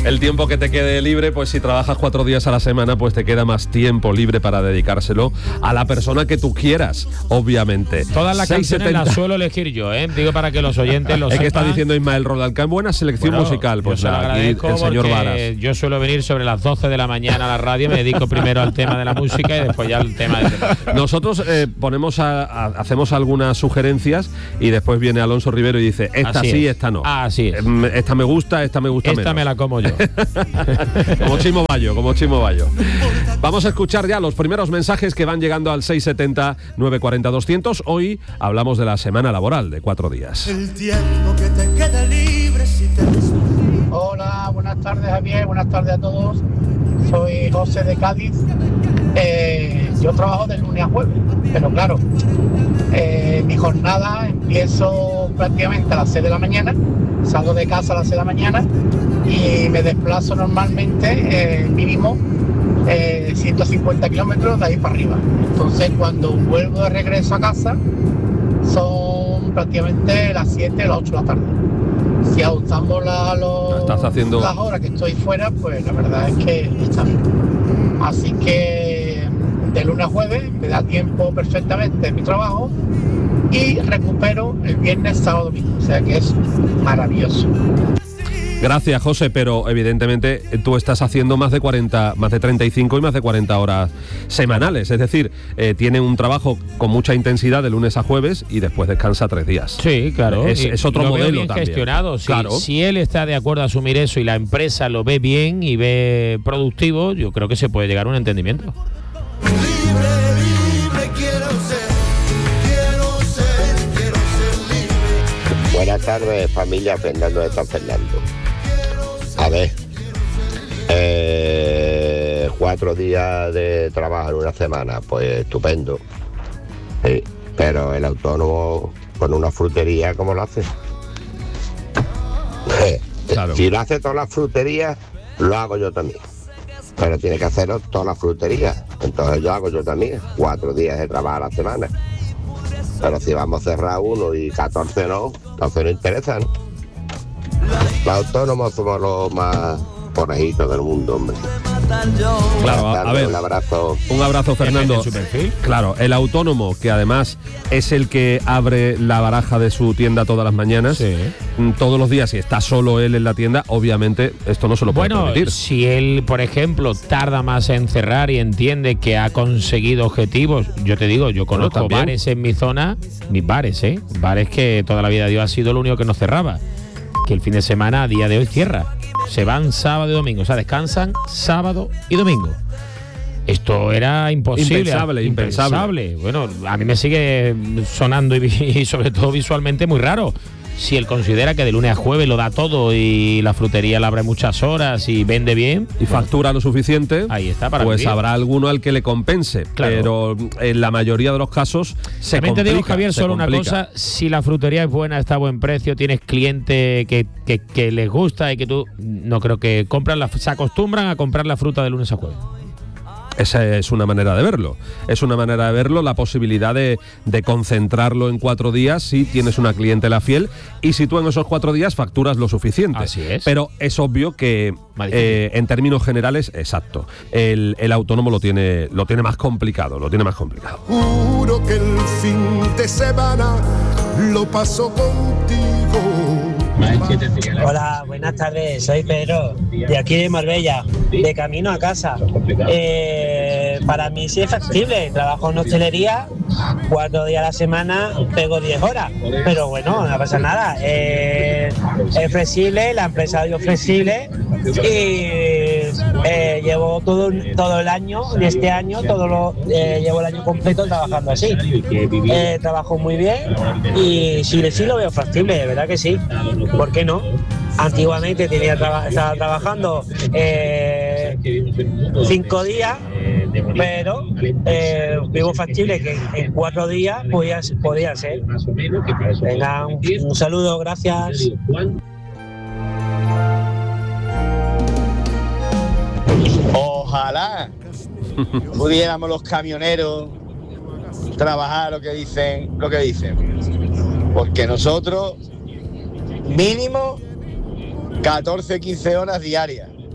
El tiempo que te quede libre, pues si trabajas 4 días a la semana, pues te queda más tiempo libre para dedicárselo a la persona que tú quieras, obviamente. Todas las canciones las suelo elegir yo, digo, para que los oyentes lo sepan. Es que está diciendo Ismael Roldán, buena selección musical. Pues nada, aquí el señor Varas. Yo suelo venir sobre las 12 de la mañana a la radio, me dedico primero al tema de la música y después ya al tema del deporte. Nosotros hacemos algunas sugerencias y después viene Alonso Rivero y dice, esta sí, esta no. Así es. Esta me gusta menos. Esta me la como yo. como Chimo Bayo. Vamos a escuchar ya los primeros mensajes que van llegando al 670-940-200. Hoy hablamos de la semana laboral de 4 días. El tiempo que te queda libre si te... Hola, buenas tardes Javier, buenas tardes a todos. Soy José de Cádiz. Yo trabajo de lunes a jueves, pero claro, mi jornada empiezo prácticamente a las 6 de la mañana, salgo de casa a las 6 de la mañana y me desplazo normalmente mínimo 150 kilómetros de ahí para arriba. Entonces cuando vuelvo de regreso a casa son prácticamente las 7 o las 8 de la tarde. Si ajustamos las horas que estoy fuera, pues la verdad es que está bien. Así que de lunes a jueves me da tiempo perfectamente en mi trabajo y recupero el viernes, sábado, domingo. O sea que es maravilloso. Gracias, José, pero evidentemente tú estás haciendo más de 35 y más de 40 horas semanales, es decir, tiene un trabajo con mucha intensidad de lunes a jueves y después descansa 3 días. Sí, claro. Es otro lo modelo veo bien también. Gestionado. Claro. Si él está de acuerdo a asumir eso y la empresa lo ve bien y ve productivo, yo creo que se puede llegar a un entendimiento. Libre, quiero ser libre. Buenas tardes, familia. Fernando de San Fernando. A ver, 4 días de trabajo en una semana, pues estupendo. Sí, pero el autónomo con una frutería, ¿cómo lo hace? Claro. Si lo hace todas las fruterías, lo hago yo también. Pero tiene que hacerlo todas las fruterías. Entonces yo hago yo también 4 días de trabajo a la semana. Pero si vamos a cerrar uno y 14 no, entonces no interesa, ¿no? Los autónomos somos los más porejitos del mundo, hombre. Claro, a ver, un abrazo. Un abrazo, Fernando. Claro, el autónomo, que además es el que abre la baraja de su tienda todas las mañanas, sí, todos los días, si está solo él en la tienda, obviamente esto no se lo puede permitir. Si él, por ejemplo, tarda más en cerrar y entiende que ha conseguido objetivos, yo te digo, yo conozco bares en mi zona, mis bares, bares que toda la vida Dios ha sido lo único que nos cerraba, que el fin de semana a día de hoy cierra. Se van sábado y domingo, o sea, descansan sábado y domingo. Esto era imposible. Impensable. Bueno, a mí me sigue sonando y sobre todo visualmente muy raro. Si él considera que de lunes a jueves lo da todo y la frutería la abre muchas horas y vende bien y factura lo suficiente, ahí está, para pues vivir. Habrá alguno al que le compense, claro. Pero en la mayoría de los casos se complica. Te digo, Javier, solo una cosa: si la frutería es buena, está a buen precio, tienes cliente que les gusta y que tú no creo que se acostumbran a comprar la fruta de lunes a jueves. Esa es una manera de verlo. Es una manera de verlo, la posibilidad de concentrarlo en 4 días si tienes una clientela fiel y si tú en esos 4 días facturas lo suficiente. Así es. Pero es obvio que en términos generales, exacto, el autónomo lo tiene más complicado, Juro que el fin de semana lo paso contigo. Hola, buenas tardes, soy Pedro, de aquí de Marbella, de camino a casa. Para mí sí es factible, trabajo en hostelería, 4 días a la semana, pego 10 horas, pero bueno, no pasa nada. Es flexible, la empresa es flexible y llevo todo el año, de este año, llevo el año completo trabajando así. Trabajo muy bien y sí lo veo factible, de verdad que sí. ¿Por qué no? Antiguamente estaba trabajando 5 días, pero vivo factible que en 4 días podía ser. Venga, un saludo, gracias. Ojalá pudiéramos los camioneros trabajar lo que dicen, porque nosotros mínimo 14-15 horas diarias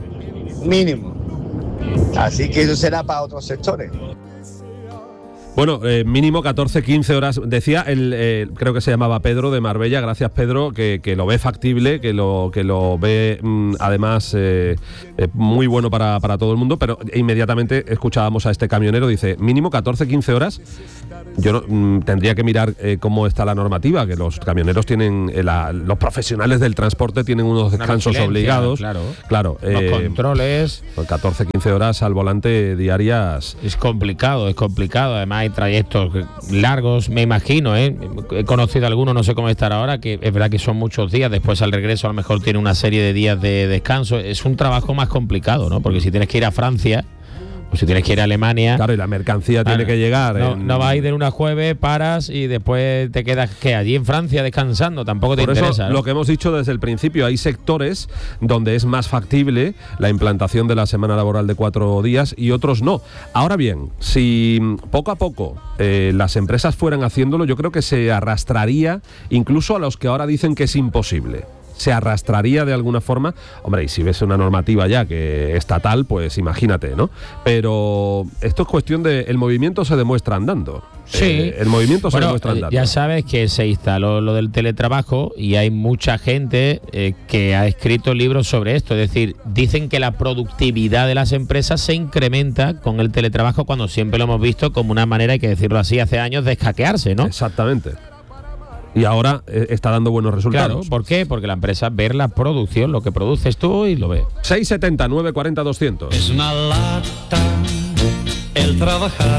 mínimo. Así que eso será para otros sectores. Bueno, mínimo 14-15 horas. Decía, creo que se llamaba Pedro de Marbella, gracias Pedro, que lo ve factible, que lo ve además muy bueno para todo el mundo, pero inmediatamente escuchábamos a este camionero, dice, mínimo 14-15 horas. Yo tendría que mirar cómo está la normativa, que los camioneros tienen, los profesionales del transporte tienen unos descansos obligados. Claro. Los controles. 14-15 horas al volante diarias. Es complicado. Además hay trayectos largos, me imagino, He conocido algunos, no sé cómo estar ahora, que es verdad que son muchos días, después al regreso a lo mejor tiene una serie de días de descanso. Es un trabajo más complicado, ¿no? Porque si tienes que ir a Francia, o si tienes que ir a Alemania... Claro, y la mercancía tiene que llegar. No vas a ir de lunes a jueves, paras y después te quedas allí en Francia descansando, tampoco te interesa. Por eso, lo que hemos dicho desde el principio, hay sectores donde es más factible la implantación de la semana laboral de 4 días y otros no. Ahora bien, si poco a poco las empresas fueran haciéndolo, yo creo que se arrastraría incluso a los que ahora dicen que es imposible. Se arrastraría de alguna forma. Hombre, y si ves una normativa ya que estatal, pues imagínate, ¿no? Pero esto es cuestión de... El movimiento se demuestra andando. Sí. El movimiento se demuestra andando. Ya sabes que se instaló lo del teletrabajo y hay mucha gente que ha escrito libros sobre esto. Es decir, dicen que la productividad de las empresas se incrementa con el teletrabajo, cuando siempre lo hemos visto como una manera, hay que decirlo así, hace años, de escaquearse, ¿no? Exactamente. Y ahora está dando buenos resultados. Claro, ¿por qué? Porque la empresa ve la producción, lo que produces tú, y lo ve. 670 940 200. Es una lata el trabajar.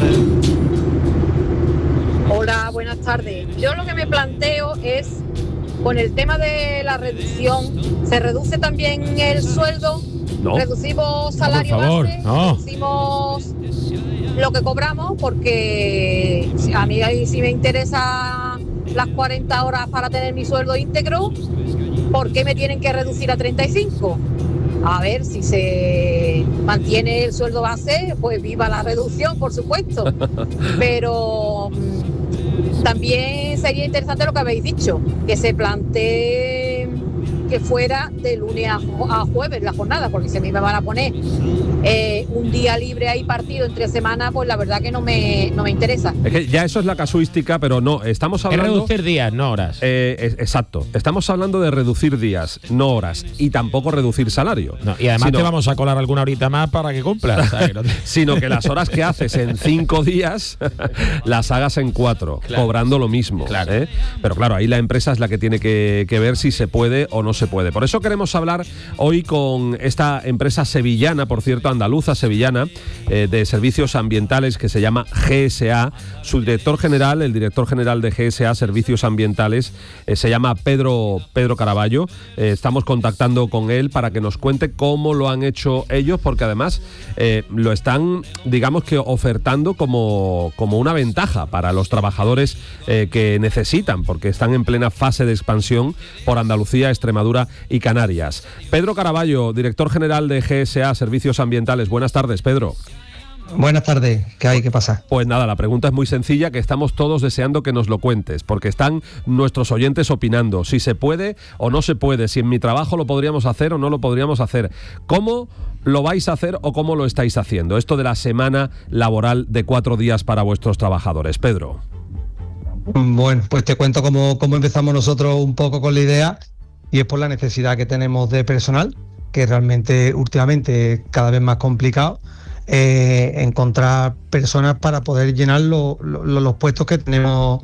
Hola, buenas tardes. Yo lo que me planteo es, con el tema de la reducción, ¿se reduce también el sueldo? No. ¿Reducimos salario base? No. ¿Reducimos lo que cobramos? Porque a mí ahí sí me interesa las 40 horas para tener mi sueldo íntegro. ¿Por qué me tienen que reducir a 35? A ver, si se mantiene el sueldo base, pues viva la reducción, por supuesto. Pero también sería interesante lo que habéis dicho, que se plantee que fuera de lunes a jueves la jornada, porque si a mí me van a poner un día libre ahí partido entre semanas, pues la verdad que no me interesa. Es que ya eso es la casuística, pero no, estamos hablando... Es reducir días, no horas. Exacto, estamos hablando de reducir días, no horas, y tampoco reducir salario. No, y además te vamos a colar alguna horita más para que cumplas. Sino que las horas que haces en 5 días las hagas en 4, claro, cobrando lo mismo. Claro. Pero claro, ahí la empresa es la que tiene que ver si se puede o no se puede. Por eso queremos hablar hoy con esta empresa sevillana, por cierto, andaluza sevillana, de servicios ambientales, que se llama GSA. Su director general, el director general de GSA Servicios Ambientales, se llama Pedro Caraballo. Estamos contactando con él para que nos cuente cómo lo han hecho ellos, porque además lo están, digamos que, ofertando como una ventaja para los trabajadores que necesitan, porque están en plena fase de expansión por Andalucía, Extremadura y Canarias. Pedro Caraballo, director general de GSA Servicios Ambientales. Buenas tardes, Pedro. Buenas tardes, ¿qué hay? ¿Qué pasa? Pues nada, la pregunta es muy sencilla, que estamos todos deseando que nos lo cuentes, porque están nuestros oyentes opinando si se puede o no se puede, si en mi trabajo lo podríamos hacer o no lo podríamos hacer. ¿Cómo lo vais a hacer o cómo lo estáis haciendo? Esto de la semana laboral de 4 días para vuestros trabajadores. Pedro. Bueno, pues te cuento cómo empezamos nosotros un poco con la idea, y es por la necesidad que tenemos de personal, que realmente últimamente es cada vez más complicado encontrar personas para poder llenar los puestos que tenemos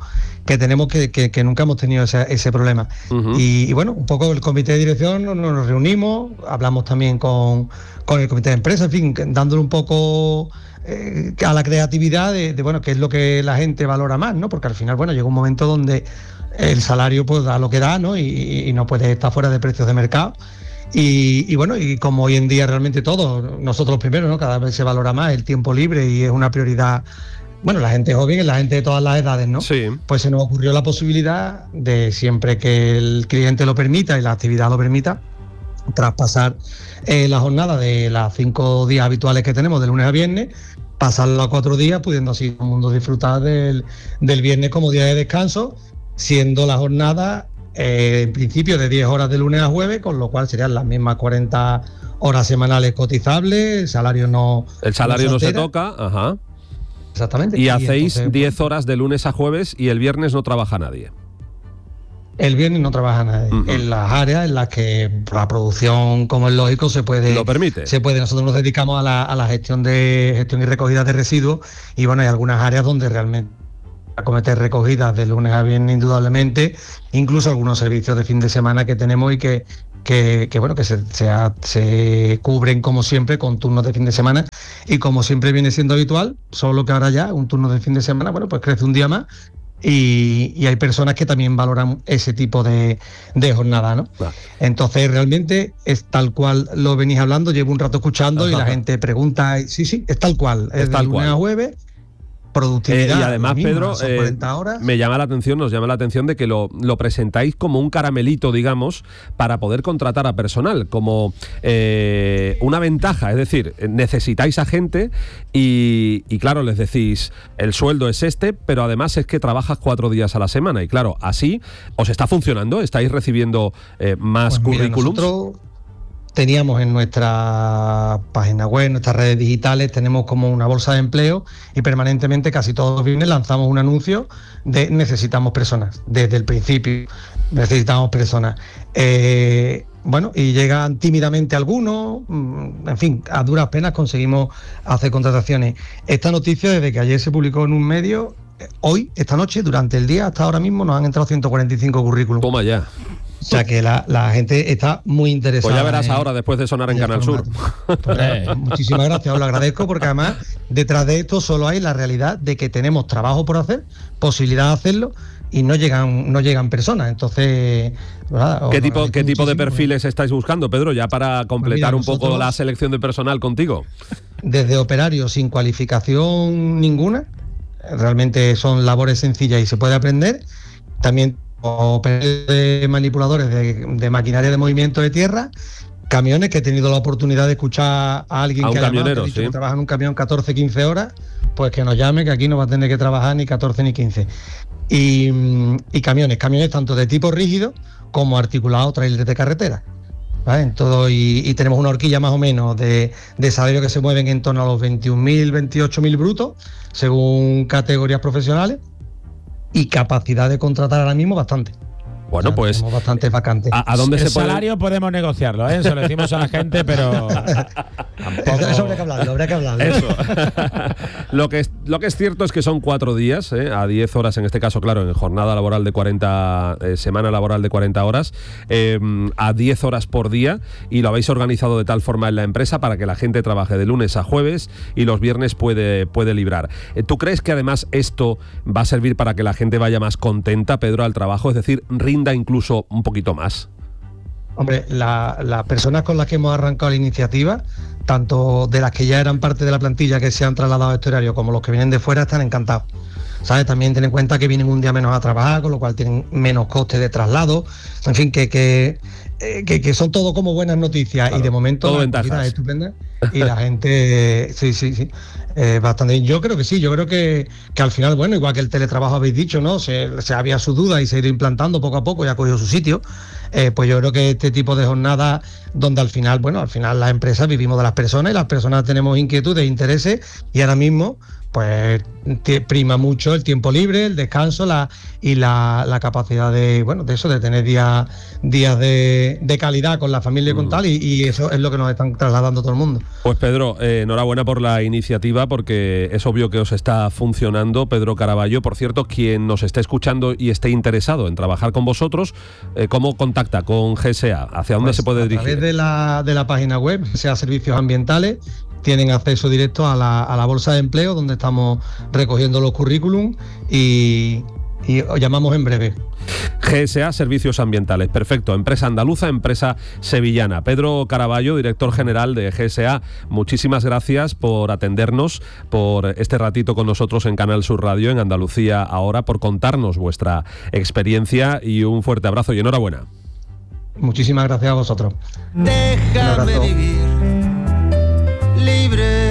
que nunca hemos tenido ese problema. Uh-huh. Y bueno, un poco el comité de dirección nos reunimos, hablamos también con el comité de empresa, en fin, dándole un poco a la creatividad de bueno, qué es lo que la gente valora más, ¿no? Porque al final, bueno, llega un momento donde el salario pues da lo que da, ¿no? Y no puede estar fuera de precios de mercado. Y bueno, y como hoy en día realmente todos, nosotros primero, ¿no? Cada vez se valora más el tiempo libre y es una prioridad. Bueno, la gente joven, la gente de todas las edades, ¿no? Sí. Pues se nos ocurrió la posibilidad de, siempre que el cliente lo permita y la actividad lo permita, traspasar la jornada de las 5 días habituales que tenemos de lunes a viernes, pasarlo a 4 días, pudiendo así todo el mundo disfrutar del viernes como día de descanso, siendo la jornada en principio de 10 horas de lunes a jueves, con lo cual serían las mismas 40 horas semanales cotizables, el salario no se toca, ajá. Exactamente. Y hacéis entonces, 10 horas de lunes a jueves y el viernes no trabaja nadie. El viernes no trabaja nadie. En las áreas en las que la producción, como es lógico, se puede. Lo permite. Nosotros nos dedicamos a la gestión y recogida de residuos, y bueno, hay algunas áreas donde realmente acometer recogidas de lunes a viernes indudablemente, incluso algunos servicios de fin de semana que tenemos y que se cubren como siempre con turnos de fin de semana, y como siempre viene siendo habitual, solo que ahora ya un turno de fin de semana, bueno, pues crece un día más. Y hay personas que también valoran ese tipo de jornada, ¿no? Claro. Entonces realmente es tal cual lo venís hablando, llevo un rato escuchando. Ajá. Y la gente pregunta, sí, es tal cual, es de lunes a jueves, productividad. Y además, Pedro, nos llama la atención de que lo presentáis como un caramelito, digamos, para poder contratar a personal, como una ventaja, es decir, necesitáis a gente y claro, les decís, el sueldo es este, pero además es que trabajas 4 días a la semana y claro, así os está funcionando, estáis recibiendo más currículums. Teníamos en nuestra página web, en nuestras redes digitales, tenemos como una bolsa de empleo y permanentemente, casi todos los viernes, lanzamos un anuncio de necesitamos personas. Desde el principio necesitamos personas. Bueno, y llegan tímidamente algunos, en fin, a duras penas conseguimos hacer contrataciones. Esta noticia, desde que ayer se publicó en un medio, hoy, esta noche, durante el día, hasta ahora mismo, nos han entrado 145 currículums. Toma ya. O sea que la gente está muy interesada. Pues ya verás ahora, después de sonar en Canal Sur. Pues, muchísimas gracias, os lo agradezco, porque además detrás de esto solo hay la realidad de que tenemos trabajo por hacer, posibilidad de hacerlo, y no llegan personas. Entonces, ¿verdad? ¿Qué tipo de perfiles estáis buscando, Pedro, ya para completar un poco la selección de personal contigo? Desde operarios sin cualificación ninguna, realmente son labores sencillas y se puede aprender. También operadores de manipuladores de maquinaria de movimiento de tierra, camiones, que he tenido la oportunidad de escuchar a alguien que ha dicho que trabaja en un camión 14-15 horas, pues que nos llame, que aquí no va a tener que trabajar ni 14 ni 15. Y camiones tanto de tipo rígido como articulados, trailers de carretera, ¿vale? En todo, y tenemos una horquilla más o menos de salarios que se mueven en torno a los 21.000, 28.000 brutos, según categorías profesionales, y capacidad de contratar ahora mismo bastante. Bueno, pues tenemos bastantes vacantes. ¿A dónde el se puede? salario podemos negociarlo, ¿eh? Eso lo decimos a la gente, pero tampoco... Eso habría que hablarlo. Eso. Lo que es cierto es que son 4 días, a 10 horas en este caso, claro, en jornada laboral de 40, semana laboral de 40 horas, a 10 horas por día, y lo habéis organizado de tal forma en la empresa para que la gente trabaje de lunes a jueves y los viernes puede librar. ¿Tú crees que además esto va a servir para que la gente vaya más contenta, Pedro, al trabajo? Es decir, rinda incluso un poquito más. Hombre, las personas con las que hemos arrancado la iniciativa, tanto de las que ya eran parte de la plantilla que se han trasladado a este horario como los que vienen de fuera, están encantados. ¿Sabes? También ten en cuenta que vienen un día menos a trabajar, con lo cual tienen menos coste de traslado. En fin, que son todo como buenas noticias. Claro, y de momento la actividad es estupenda y la gente sí, bastante bien. Yo creo que sí, yo creo que al final, bueno, igual que el teletrabajo habéis dicho, ¿no? Se había su duda y se ha ido implantando poco a poco y ha cogido su sitio. Pues yo creo que este tipo de jornadas donde al final las empresas vivimos de las personas y las personas tenemos inquietudes, intereses, y ahora mismo pues prima mucho el tiempo libre, el descanso y la capacidad de tener días de calidad con la familia y con tal, y eso es lo que nos están trasladando todo el mundo. Pues Pedro, enhorabuena por la iniciativa, porque es obvio que os está funcionando. Pedro Caraballo, por cierto, quien nos esté escuchando y esté interesado en trabajar con vosotros, ¿cómo contacta con GSA? ¿Hacia dónde se puede dirigir? A través de la página web, GSA Servicios Ambientales, tienen acceso directo a la bolsa de empleo, donde estamos recogiendo los currículums y os llamamos en breve. GSA Servicios Ambientales, perfecto. Empresa andaluza, empresa sevillana. Pedro Caraballo, director general de GSA, muchísimas gracias por atendernos, por este ratito con nosotros en Canal Sur Radio, en Andalucía Ahora, por contarnos vuestra experiencia, y un fuerte abrazo y enhorabuena. Muchísimas gracias a vosotros. Déjame vivir libre.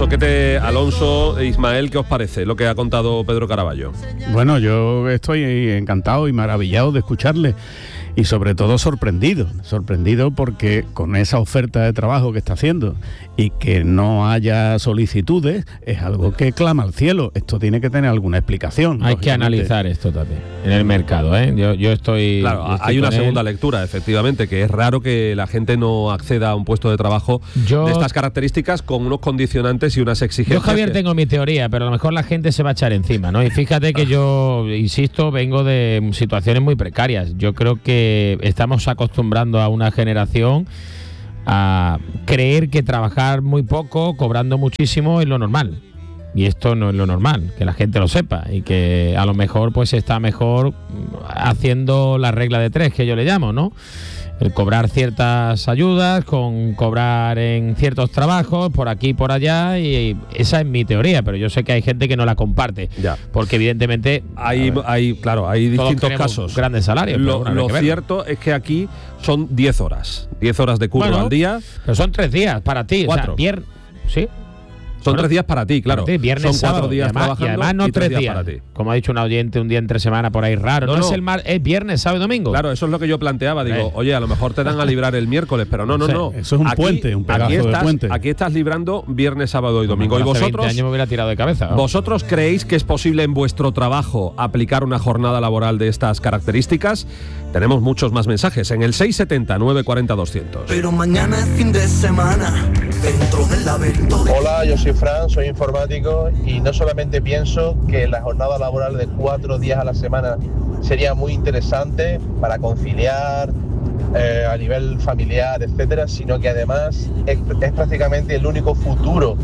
Alonso, Ismael, ¿qué os parece lo que ha contado Pedro Caraballo? Bueno, yo estoy encantado y maravillado de escucharle. y sobre todo sorprendido porque con esa oferta de trabajo que está haciendo y que no haya solicitudes es algo que clama al cielo. Esto tiene que tener alguna explicación. Hay que analizar esto también en el mercado, ¿eh? Yo estoy... Claro, hay una segunda lectura, efectivamente, que es raro que la gente no acceda a un puesto de trabajo de estas características con unos condicionantes y unas exigencias. Yo, Javier, tengo mi teoría, pero a lo mejor la gente se va a echar encima, ¿no? Y fíjate que yo, insisto, vengo de situaciones muy precarias. Yo creo que estamos acostumbrando a una generación a creer que trabajar muy poco, cobrando muchísimo, es lo normal. Y esto no es lo normal, que la gente lo sepa y que a lo mejor pues está mejor haciendo la regla de 3, que yo le llamo, ¿no? El cobrar ciertas ayudas, con cobrar en ciertos trabajos, por aquí y por allá, y esa es mi teoría, pero yo sé que hay gente que no la comparte, porque evidentemente hay distintos casos. Grandes salarios. Lo cierto es que aquí son 10 horas de curro al día. Pero son 3 días para ti, 4. O sea, ¿sí? Son 3 días para ti, claro. Viernes, son 4 sábado, días trabajando y además no 3 días para ti. Como ha dicho un oyente, un día entre semana por ahí raro. No. Es viernes, sábado y domingo. Claro, eso es lo que yo planteaba. Digo, oye, a lo mejor te dan a librar el miércoles, pero no. Eso es un puente, un pedazo de puente. Aquí estás librando viernes, sábado y domingo. ¿Y vosotros? 20 años me hubiera tirado de cabeza, ¿no? ¿Vosotros creéis que es posible en vuestro trabajo aplicar una jornada laboral de estas características? Tenemos muchos más mensajes en el 670 940 200. Pero mañana es fin de semana, dentro del laberinto de... Hola, yo soy Fran, soy informático y no solamente pienso que la jornada laboral de 4 días a la semana sería muy interesante para conciliar a nivel familiar, etcétera, sino que además es prácticamente el único futuro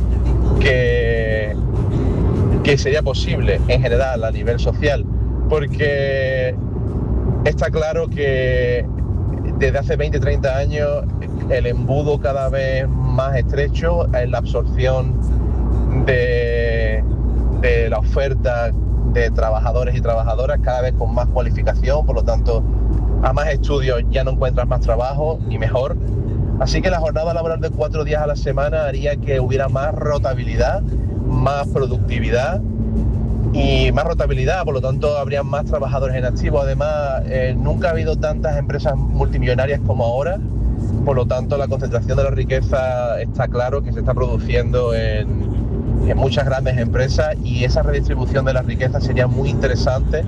que sería posible en general a nivel social, porque está claro que desde hace 20-30 años el embudo cada vez más estrecho en la absorción de la oferta de trabajadores y trabajadoras, cada vez con más cualificación, por lo tanto a más estudios ya no encuentras más trabajo y mejor. Así que la jornada laboral de 4 días a la semana haría que hubiera más rotabilidad, más productividad y más rotabilidad, por lo tanto habría más trabajadores en activo. Además, nunca ha habido tantas empresas multimillonarias como ahora, por lo tanto la concentración de la riqueza está claro que se está produciendo en muchas grandes empresas, y esa redistribución de la riqueza sería muy interesante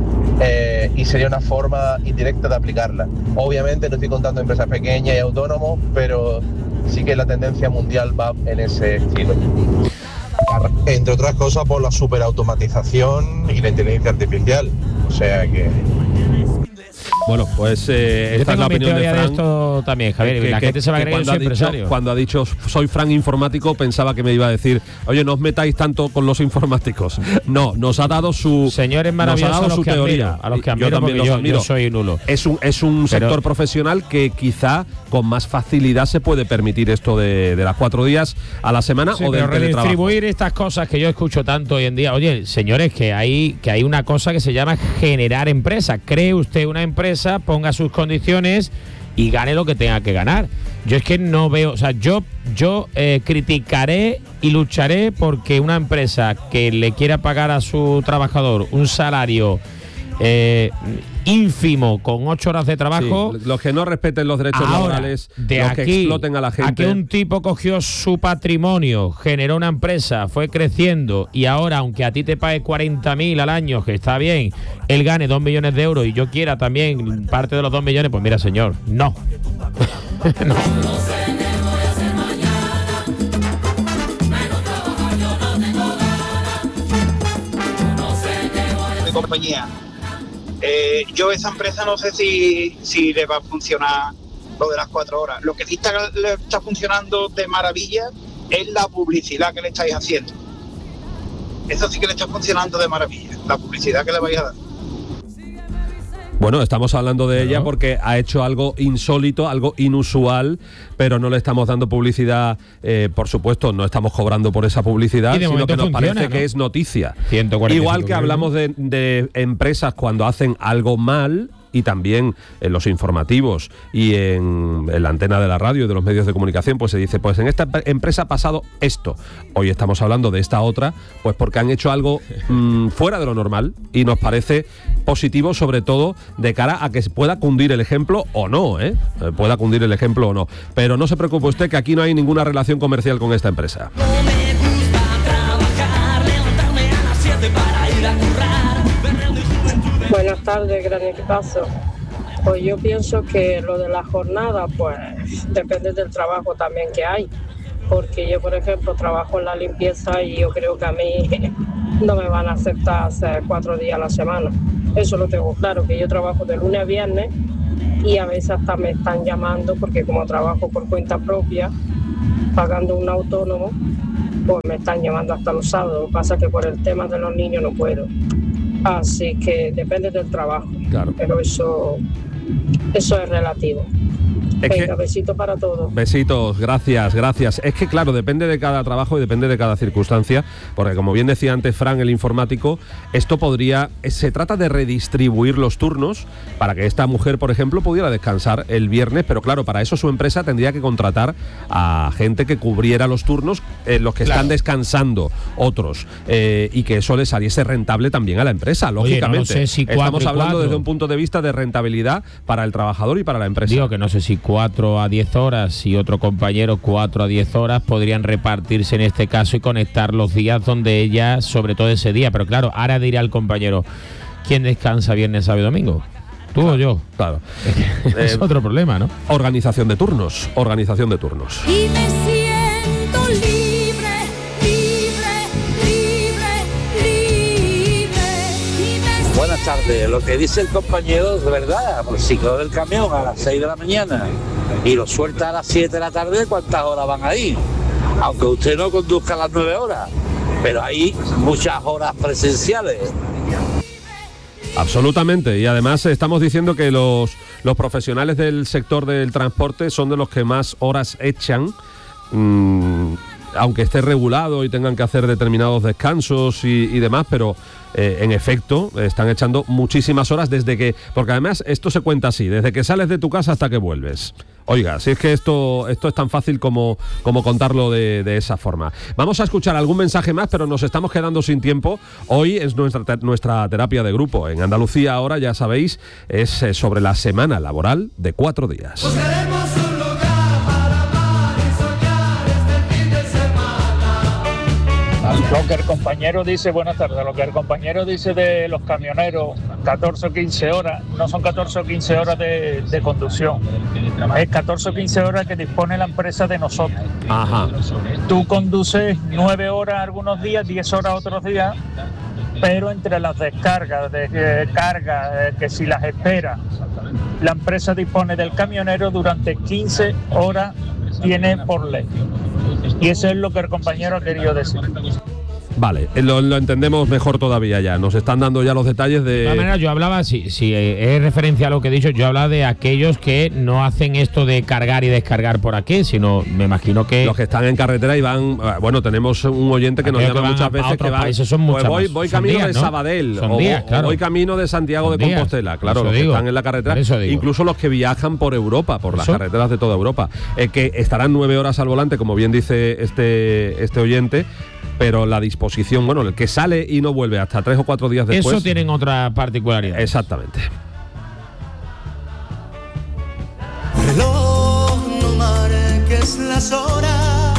y sería una forma indirecta de aplicarla. Obviamente no estoy contando empresas pequeñas y autónomos, pero sí que la tendencia mundial va en ese estilo. Entre otras cosas por la superautomatización y la inteligencia artificial. O sea que... Bueno, pues esta es la opinión de Fran. De esto también, Javier. La gente se va a creer que soy empresario. Cuando ha dicho soy Fran informático, pensaba que me iba a decir, oye, no os metáis tanto con los informáticos. No, nos ha dado su... Señores maravillosos, su teoría. A los que admiro, yo soy nulo. Es un sector profesional que quizá con más facilidad se puede permitir esto de las 4 días a la semana, sí, o del teletrabajo. Redistribuir estas cosas que yo escucho tanto hoy en día. Oye, señores, que hay una cosa que se llama generar empresa. Cree usted una empresa, ponga sus condiciones y gane lo que tenga que ganar. Yo es que no veo, o sea, yo criticaré y lucharé porque una empresa que le quiera pagar a su trabajador un salario ínfimo con 8 horas de trabajo, sí, los que no respeten los derechos laborales, los que exploten a la gente. A que un tipo cogió su patrimonio, generó una empresa, fue creciendo, y ahora, aunque a ti te pague 40.000 al año, que está bien, él gane 2 millones de euros y yo quiera también parte de los 2 millones, pues mira, señor, no. No. Compañía. Yo esa empresa no sé si le va a funcionar lo de las 4 horas. Lo que sí le está funcionando de maravilla es la publicidad que le estáis haciendo. Eso sí que le está funcionando de maravilla, la publicidad que le vais a dar. Bueno, estamos hablando de ella porque ha hecho algo insólito, algo inusual, pero no le estamos dando publicidad, por supuesto, no estamos cobrando por esa publicidad, sino que nos parece que es noticia. Igual que hablamos de empresas cuando hacen algo mal y también en los informativos y en la antena de la radio y de los medios de comunicación, pues se dice, pues en esta empresa ha pasado esto. Hoy estamos hablando de esta otra, pues porque han hecho algo fuera de lo normal y nos parece positivo, sobre todo de cara a que pueda cundir el ejemplo o no, pueda cundir el ejemplo o no. Pero no se preocupe usted, que aquí no hay ninguna relación comercial con esta empresa. Buenas tardes, gran equipazo. Pues yo pienso que lo de la jornada, pues depende del trabajo también que hay. Porque yo, por ejemplo, trabajo en la limpieza y yo creo que a mí no me van a aceptar hacer 4 días a la semana. Eso lo tengo claro, que yo trabajo de lunes a viernes y a veces hasta me están llamando porque como trabajo por cuenta propia, pagando un autónomo, pues me están llamando hasta los sábados. Lo que pasa es que por el tema de los niños no puedo. Así que depende del trabajo, claro. Pero eso es relativo. Venga, besito para todos. Besitos, gracias. Es que claro, depende de cada trabajo y depende de cada circunstancia, porque como bien decía antes Fran, el informático, esto se trata de redistribuir los turnos para que esta mujer, por ejemplo, pudiera descansar el viernes, pero claro, para eso su empresa tendría que contratar a gente que cubriera los turnos, los que están descansando otros, y que eso le saliese rentable también a la empresa, lógicamente. Oye, no sé si estamos hablando desde un punto de vista de rentabilidad para el trabajador y para la empresa. Digo que no sé si 4 a 10 horas y otro compañero 4 a 10 horas podrían repartirse en este caso y conectar los días donde ella, sobre todo ese día. Pero claro, ahora dirá al compañero, ¿quién descansa viernes, sábado y domingo? ¿Tú o yo? Claro. Es otro problema, ¿no? Organización de turnos. Y me siento libre. Buenas tardes. Lo que dice el compañero es verdad. El ciclo del camión a las 6 de la mañana y lo suelta a las 7 de la tarde, ¿cuántas horas van ahí? Aunque usted no conduzca a las 9 horas, pero hay muchas horas presenciales. Absolutamente, y además estamos diciendo que los profesionales del sector del transporte son de los que más horas echan, aunque esté regulado y tengan que hacer determinados descansos y demás, pero en efecto están echando muchísimas horas porque además esto se cuenta así, desde que sales de tu casa hasta que vuelves. Oiga, si es que esto es tan fácil como contarlo de esa forma. Vamos a escuchar algún mensaje más, pero nos estamos quedando sin tiempo. Hoy es nuestra terapia de grupo. En Andalucía ahora, ya sabéis, es sobre la semana laboral de 4 días. Lo que el compañero dice, buenas tardes, lo que el compañero dice de los camioneros, 14 o 15 horas, no son 14 o 15 horas de conducción, es 14 o 15 horas que dispone la empresa de nosotros. Ajá. Tú conduces 9 horas algunos días, 10 horas otros días, pero entre las descargas, que si las espera, la empresa dispone del camionero durante 15 horas, tiene por ley. Y eso es lo que el compañero ha querido decir. Vale, lo entendemos mejor todavía ya. Nos están dando ya los detalles de... De todas maneras, yo hablaba, si es referencia a lo que he dicho, yo hablaba de aquellos que no hacen esto de cargar y descargar por aquí, sino me imagino que... Los que están en carretera y van... Bueno, tenemos un oyente que nos llama muchas veces que van... Son muchas pues voy camino días, de Sabadell, ¿no? Días, claro. Voy camino de Santiago de Compostela. Claro, los que están en la carretera, incluso los que viajan por Europa, por las carreteras de toda Europa, que estarán 9 horas al volante, como bien dice este oyente, pero la disposición, bueno, el que sale y no vuelve hasta 3 o 4 días después... Eso tienen otra particularidad. Exactamente. Reloj, no marques las horas.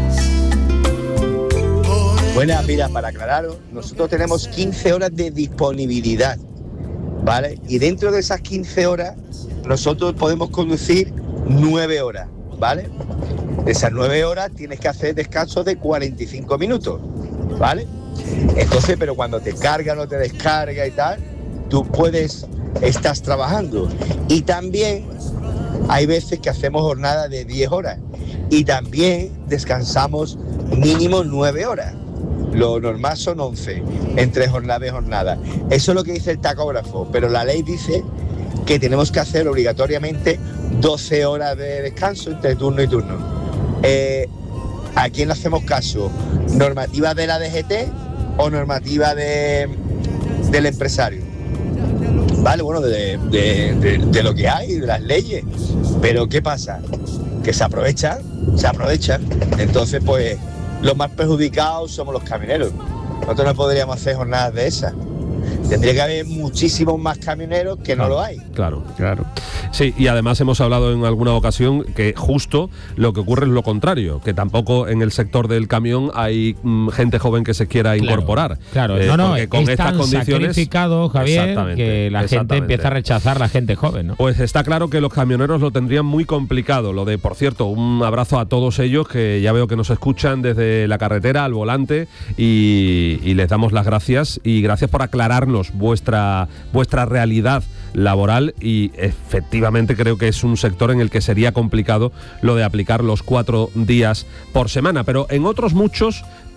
Buenas, mira, para aclararos, nosotros tenemos 15 horas de disponibilidad, ¿vale? Y dentro de esas 15 horas, nosotros podemos conducir 9 horas, ¿vale? De esas 9 horas tienes que hacer descansos de 45 minutos, ¿vale? Entonces, pero cuando te carga, no te descarga y tal, tú estás trabajando. Y también hay veces que hacemos jornada de 10 horas y también descansamos mínimo 9 horas. Lo normal son 11, entre jornada y jornada. Eso es lo que dice el tacógrafo, pero la ley dice que tenemos que hacer obligatoriamente 12 horas de descanso entre turno y turno. ¿A quién le hacemos caso? ¿Normativa de la DGT o normativa del empresario? Vale, bueno, de lo que hay, de las leyes. Pero ¿qué pasa? Que se aprovechan. Entonces, pues, los más perjudicados somos los camioneros. Nosotros no podríamos hacer jornadas de esas. Tendría que haber muchísimos más camioneros que no lo hay. Claro. Sí, y además hemos hablado en alguna ocasión que justo lo que ocurre es lo contrario, que tampoco en el sector del camión hay gente joven que se quiera incorporar. Claro, con es estas tan condiciones sacrificado, Javier, que la gente empieza a rechazar la gente joven, ¿no? Pues está claro que los camioneros lo tendrían muy complicado. Lo de, por cierto, un abrazo a todos ellos que ya veo que nos escuchan desde la carretera al volante y les damos las gracias y gracias por aclararnos vuestra realidad laboral, y efectivamente creo que es un sector en el que sería complicado lo de aplicar los 4 días por semana, pero en otros muchos